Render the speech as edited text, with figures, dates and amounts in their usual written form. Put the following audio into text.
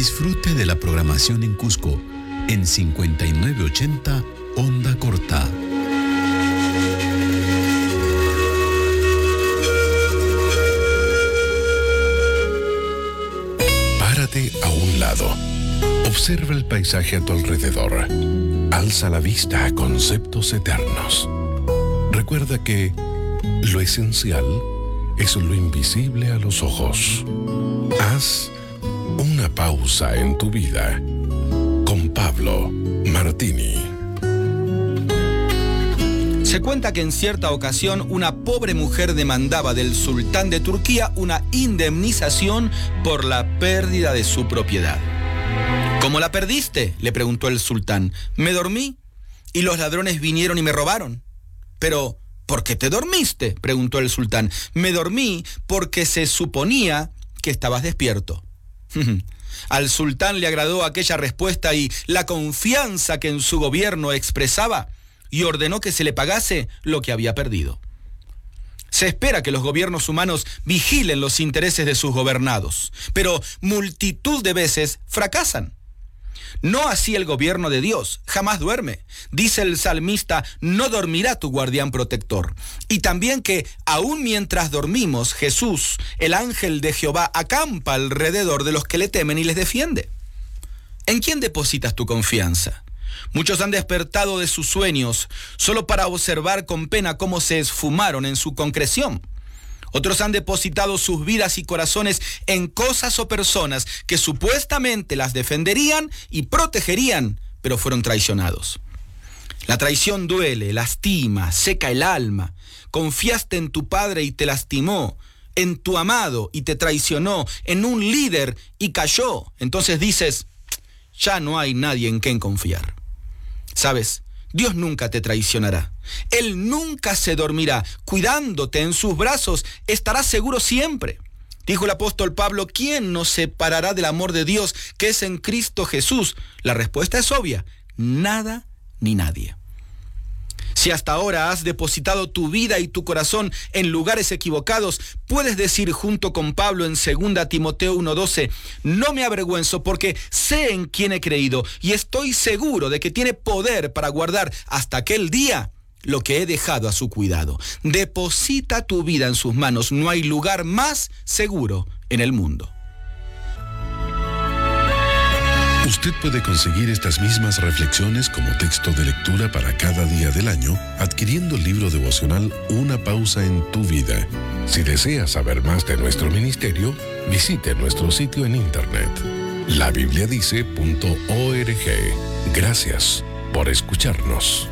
Disfrute de la programación en Cusco en 5980 onda corta. Párate a un lado. Observa el paisaje a tu alrededor. Alza la vista a conceptos eternos. Recuerda que lo esencial es lo invisible a los ojos. Haz una pausa en tu vida con Pablo Martini. Se cuenta que en cierta ocasión una pobre mujer demandaba del sultán de Turquía una indemnización por la pérdida de su propiedad. ¿Cómo la perdiste?, le preguntó el sultán. Me dormí y los ladrones vinieron y me robaron. Pero, ¿por qué te dormiste?, preguntó el sultán. Me dormí porque se suponía que estabas despierto. Al sultán le agradó aquella respuesta y la confianza que en su gobierno expresaba, y ordenó que se le pagase lo que había perdido. Se espera que los gobiernos humanos vigilen los intereses de sus gobernados, pero multitud de veces fracasan. No así el gobierno de Dios, jamás duerme. Dice el salmista, no dormirá tu guardián protector. Y también que, aun mientras dormimos, Jesús, el ángel de Jehová, acampa alrededor de los que le temen y les defiende. ¿En quién depositas tu confianza? Muchos han despertado de sus sueños solo para observar con pena cómo se esfumaron en su concreción. Otros han depositado sus vidas y corazones en cosas o personas que supuestamente las defenderían y protegerían, pero fueron traicionados. La traición duele, lastima, seca el alma. Confiaste en tu padre y te lastimó, en tu amado y te traicionó, en un líder y cayó. Entonces dices, ya no hay nadie en quien confiar. ¿Sabes? Dios nunca te traicionará. Él nunca se dormirá. Cuidándote en sus brazos, estarás seguro siempre. Dijo el apóstol Pablo, ¿quién nos separará del amor de Dios que es en Cristo Jesús? La respuesta es obvia, nada ni nadie. Si hasta ahora has depositado tu vida y tu corazón en lugares equivocados, puedes decir junto con Pablo en 2 Timoteo 1:12, no me avergüenzo porque sé en quién he creído y estoy seguro de que tiene poder para guardar hasta aquel día lo que he dejado a su cuidado. Deposita tu vida en sus manos, no hay lugar más seguro en el mundo. Usted puede conseguir estas mismas reflexiones como texto de lectura para cada día del año adquiriendo el libro devocional Una pausa en tu vida. Si desea saber más de nuestro ministerio, visite nuestro sitio en internet labibliadice.org. Gracias por escucharnos.